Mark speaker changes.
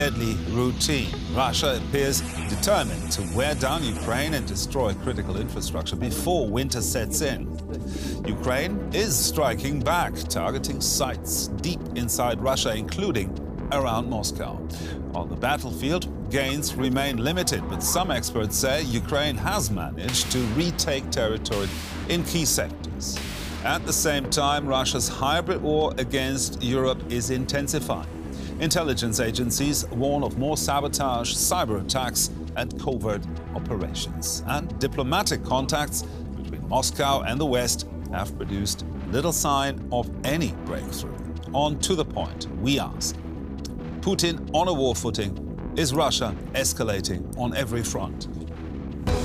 Speaker 1: deadly routine. Russia appears determined to wear down Ukraine and destroy critical infrastructure before winter sets in. Ukraine is striking back, targeting sites deep inside Russia, including around Moscow. On the battlefield, gains remain limited, but some experts say Ukraine has managed to retake territory in key sectors. At the same time, Russia's hybrid war against Europe is intensifying. Intelligence agencies warn of more sabotage, cyber attacks, and covert operations. And diplomatic contacts between Moscow and the West have produced little sign of any breakthrough. On to the point, we ask. Putin on a war footing? Is Russia escalating on every front?